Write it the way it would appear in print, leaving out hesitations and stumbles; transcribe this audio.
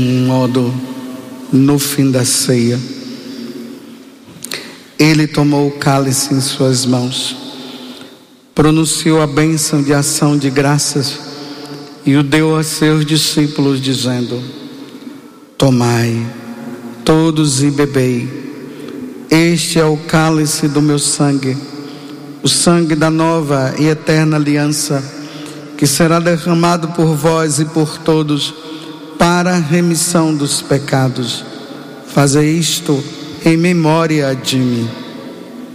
modo, no fim da ceia, ele tomou o cálice em suas mãos, pronunciou a bênção de ação de graças e o deu a seus discípulos, dizendo: tomai todos e bebei, este é o cálice do meu sangue, o sangue da nova e eterna aliança, que será derramado por vós e por todos para a remissão dos pecados. Fazei isto em memória de mim.